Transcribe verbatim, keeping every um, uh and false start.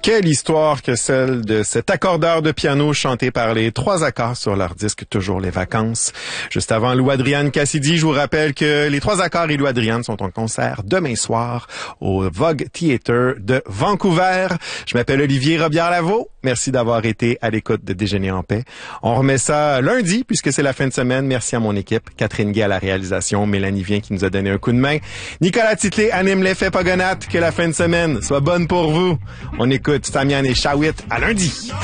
Quelle histoire que celle de cet accordeur de piano chanté par les Trois Accords sur leur disque Toujours les vacances. Juste avant Lou Adrian Cassidy, je vous rappelle que les Trois Accords et Lou Adrian sont en concert demain soir au Vogue Theatre de Vancouver. Je m'appelle Olivier Robillard-Lavaux. Merci d'avoir été à l'écoute de Déjeuner en paix. On remet ça lundi puisque c'est la fin de semaine. Merci à mon équipe. Catherine Guay à la réalisation, Mélanie Vien qui nous a donné un coup de main. Nicolas Titlé anime l'effet Pogonate. Que la fin de semaine soit bonne pour vous. On écoute Famian et Shawit à lundi.